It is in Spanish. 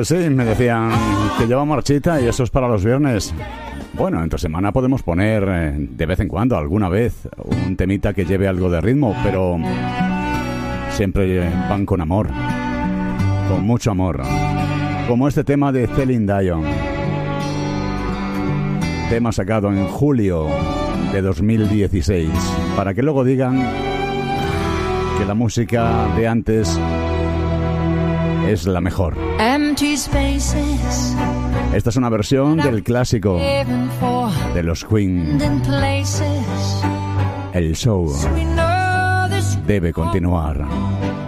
Pues sí, me decían que lleva marchita y eso es para los viernes. Bueno, entre semana podemos poner de vez en cuando, alguna vez, un temita que lleve algo de ritmo, pero siempre van con amor, con mucho amor. Como este tema de Celine Dion, tema sacado en julio de 2016, para que luego digan que la música de antes es la mejor. Esta es una versión del clásico de los Queen. El show debe continuar.